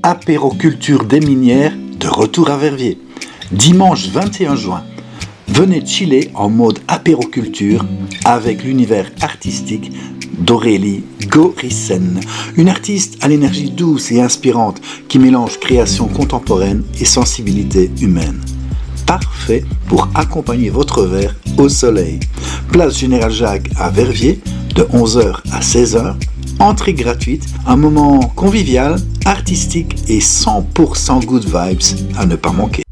Apéroculture des Minières de retour à Verviers. Dimanche 21 juin, venez chiller en mode apéroculture avec l'univers artistique d'Aurélie Gorissen, une artiste à l'énergie douce et inspirante qui mélange création contemporaine et sensibilité humaine. Parfait pour accompagner votre verre au soleil. Place Général Jacques à Verviers de 11h à 16h. Entrée gratuite, un moment convivial, artistique et 100% good vibes à ne pas manquer.